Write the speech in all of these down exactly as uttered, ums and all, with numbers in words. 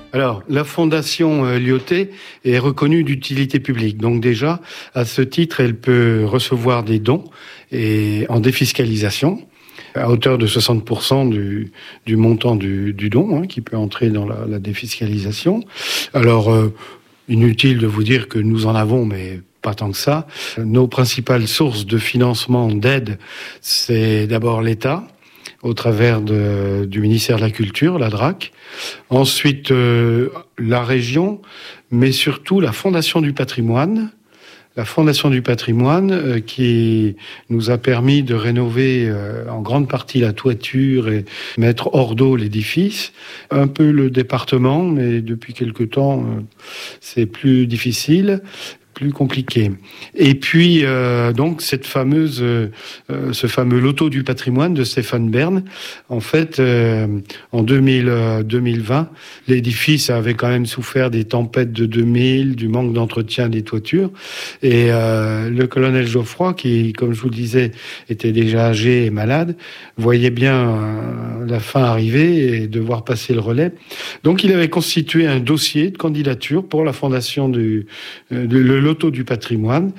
Alors, la Fondation euh, Lyautey est reconnue d'utilité publique. Donc déjà, à ce titre, elle peut recevoir des dons et en défiscalisation à hauteur de soixante pour cent du, du montant du, du don, hein, qui peut entrer dans la, la défiscalisation. Alors, euh, inutile de vous dire que nous en avons, mais pas tant que ça. Nos principales sources de financement, d'aide, c'est d'abord l'État, au travers de, du ministère de la Culture, la D R A C. Ensuite, euh, la région, mais surtout la Fondation du patrimoine. La Fondation du patrimoine euh, qui nous a permis de rénover euh, en grande partie la toiture et mettre hors d'eau l'édifice. Un peu le département, mais depuis quelque temps, euh, c'est plus difficile. Plus compliqué. Et puis euh, donc cette fameuse, euh, ce fameux loto du patrimoine de Stéphane Bern. En fait, euh, en deux mille, euh, deux mille vingt, l'édifice avait quand même souffert des tempêtes de deux mille, du manque d'entretien des toitures. Et euh, le colonel Geoffroy, qui, comme je vous le disais, était déjà âgé et malade, voyait bien euh, la fin arriver et devoir passer le relais. Donc il avait constitué un dossier de candidature pour la fondation du euh, de, le loto du patrimoine,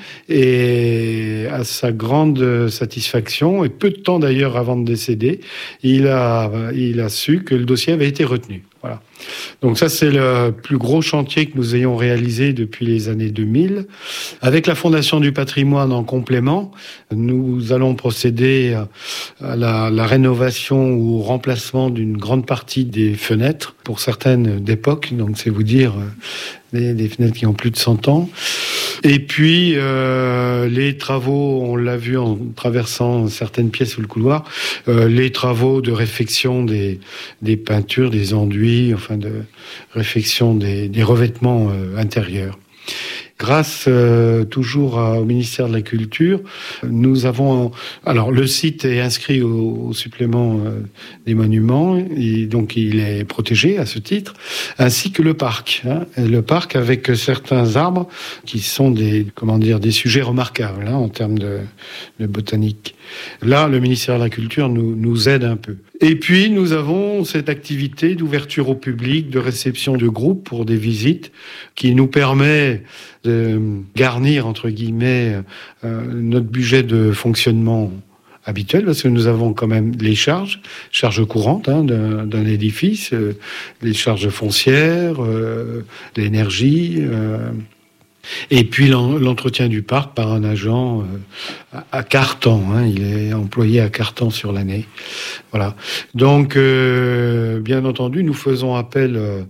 et à sa grande satisfaction, et peu de temps d'ailleurs avant de décéder, il a, il a su que le dossier avait été retenu. Voilà. Donc ça, c'est le plus gros chantier que nous ayons réalisé depuis les années deux mille. Avec la Fondation du patrimoine en complément, nous allons procéder à la, la rénovation ou au remplacement d'une grande partie des fenêtres, pour certaines d'époque, donc c'est vous dire des, des fenêtres qui ont plus de cent ans. Et puis, euh, les travaux, on l'a vu en traversant certaines pièces sous le couloir, euh, les travaux de réfection des, des peintures, des enduits, enfin de réfection des, des revêtements euh, intérieurs. Grâce euh, toujours à, au ministère de la Culture, nous avons... Alors, le site est inscrit au, au supplément euh, des monuments, et donc il est protégé à ce titre, ainsi que le parc. Hein, le parc avec certains arbres qui sont des, comment dire, des sujets remarquables hein, en termes de, de botanique. Là, le ministère de la Culture nous, nous aide un peu. Et puis, nous avons cette activité d'ouverture au public, de réception de groupes pour des visites, qui nous permet de garnir, entre guillemets, euh, notre budget de fonctionnement habituel, parce que nous avons quand même les charges, charges courantes hein, d'un, d'un édifice, euh, les charges foncières, euh, l'énergie... Euh, Et puis l'entretien du parc par un agent à Cartan, hein, il est employé à Cartan sur l'année. Voilà. Donc, euh, bien entendu, nous faisons appel euh,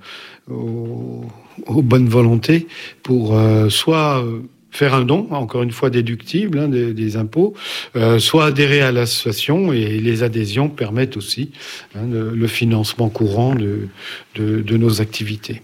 aux, aux bonnes volontés pour euh, soit faire un don, encore une fois déductible hein, des, des impôts, euh, soit adhérer à l'association, et les adhésions permettent aussi hein, le, le financement courant de, de, de nos activités.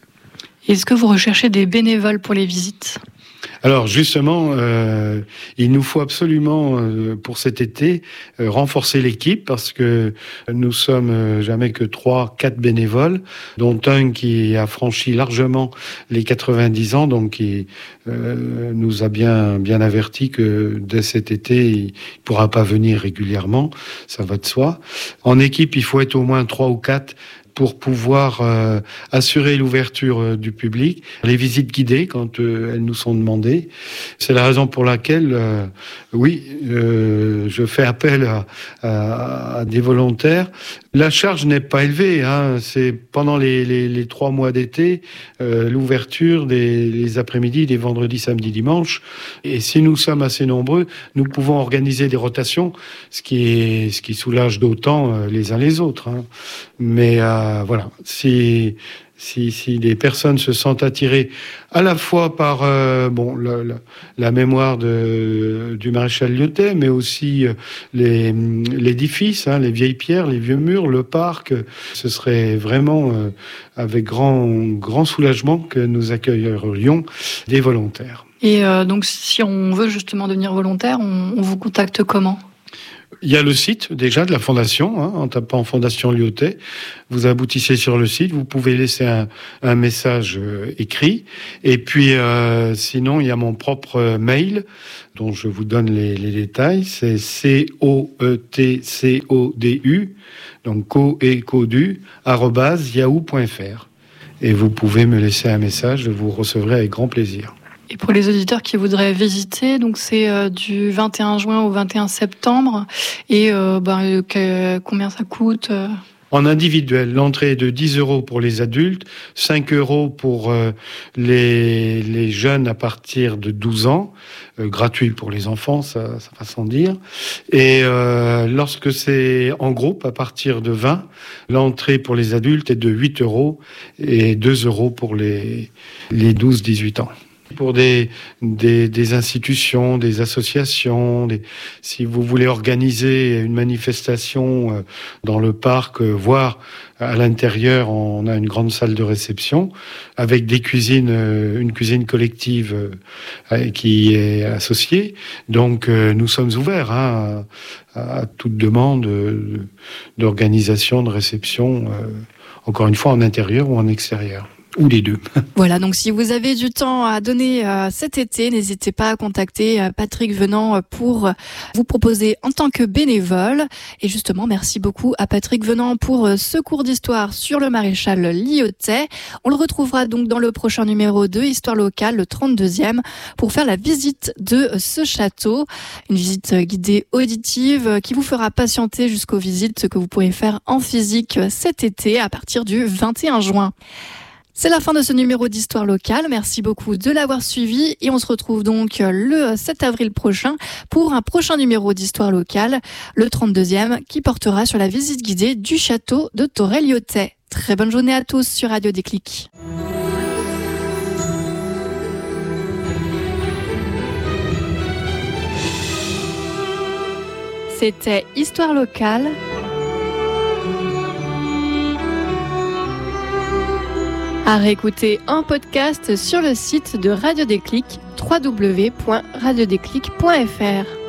Est-ce que vous recherchez des bénévoles pour les visites ? Alors justement, euh, il nous faut absolument euh, pour cet été euh, renforcer l'équipe, parce que nous sommes euh, jamais que trois, quatre bénévoles, dont un qui a franchi largement les quatre-vingt-dix ans, donc qui euh, nous a bien bien averti que dès cet été il pourra pas venir régulièrement, ça va de soi. En équipe, il faut être au moins trois ou quatre pour pouvoir euh, assurer l'ouverture euh, du public, les visites guidées quand euh, elles nous sont demandées. C'est la raison pour laquelle, euh, oui, euh, je fais appel à, à, à des volontaires. La charge n'est pas élevée, hein. C'est pendant les, les, les trois mois d'été, euh, l'ouverture des les après-midi, des vendredis, samedis, dimanches. Et si nous sommes assez nombreux, nous pouvons organiser des rotations, ce qui est ce qui soulage d'autant euh, les uns les autres. Hein. Mais euh, voilà, si si si des personnes se sentent attirées à la fois par euh, bon la, la, la mémoire de du maréchal Lyautey, mais aussi euh, les l'édifice, hein, les vieilles pierres, les vieux murs, le parc, ce serait vraiment euh, avec grand grand soulagement que nous accueillerions des volontaires. Et euh, donc, si on veut justement devenir volontaire, on, on vous contacte comment ? Il y a le site déjà de la Fondation, hein, en tapant Fondation Lyautey. Vous aboutissez sur le site, vous pouvez laisser un, un message euh, écrit. Et puis, euh, sinon, il y a mon propre mail, dont je vous donne les, les détails. C'est C O E T C O D U, donc coecodu, arobase yahoo point fr. et vous pouvez me laisser un message, je vous recevrai avec grand plaisir. Et pour les auditeurs qui voudraient visiter, donc c'est euh, du vingt et un juin au vingt et un septembre. Et euh, ben, que, combien ça coûte euh... En individuel, l'entrée est de dix euros pour les adultes, cinq euros pour euh, les, les jeunes à partir de douze ans, euh, gratuit pour les enfants, ça, ça va sans dire. Et euh, lorsque c'est en groupe, à partir de vingt, l'entrée pour les adultes est de huit euros et deux euros pour les, les douze dix-huit ans. Pour des, des, des institutions, des associations, des, si vous voulez organiser une manifestation dans le parc, voire à l'intérieur, on a une grande salle de réception avec des cuisines, une cuisine collective qui est associée. Donc nous sommes ouverts hein, à, à toute demande d'organisation, de réception, encore une fois en intérieur ou en extérieur. Ou les deux. Voilà, donc si vous avez du temps à donner euh, cet été, n'hésitez pas à contacter euh, Patrick Venant euh, pour vous proposer en tant que bénévole. Et justement, merci beaucoup à Patrick Venant pour euh, ce cours d'histoire sur le maréchal Lyautey. On le retrouvera donc dans le prochain numéro de Histoire locale, le trente-deuxième, pour faire la visite de ce château. Une visite guidée auditive qui vous fera patienter jusqu'aux visites que vous pourrez faire en physique cet été à partir du vingt et un juin. C'est la fin de ce numéro d'Histoire locale. Merci beaucoup de l'avoir suivi et on se retrouve donc le sept avril prochain pour un prochain numéro d'Histoire locale, le trente-deuxième, qui portera sur la visite guidée du château de Toré-Lyautey. Très bonne journée à tous sur Radio Déclic. C'était Histoire locale. À réécouter en podcast sur le site de Radio Déclic, w w w point radio déclic point f r.